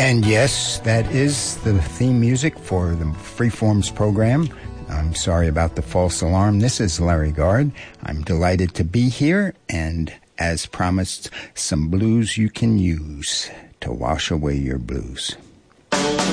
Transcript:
And yes, that is the theme music for the Freeforms program. I'm sorry about the false alarm. This is Larry Guard. I'm delighted to be here, and as promised, some blues you can use to wash away your blues.